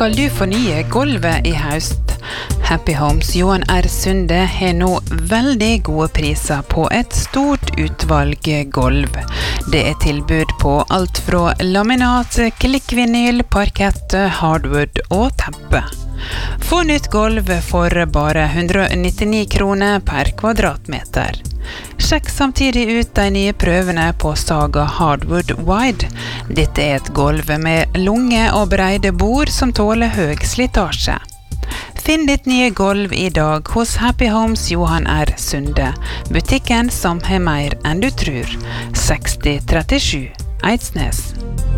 Skal du fornye gulvet i høst? Happy Homes Johan R. Sunde har nå veldig gode priser på et stort utvalg gulv. Det er tilbud på alt fra laminat, klikkvinyl, parkett, hardwood og teppe. Få nytt gulv for bare 199 kroner per kvadratmeter. Sjekk samtidig ut de nye prøvene på Saga Hardwood Wide. Dette er et gulv med lange og breide bord som tåler høy slitasje. Finn ditt nye gulv i dag hos Happy Homes Johan R. Sunde, butikken som har mer enn du tror. 6037 Eidsnes.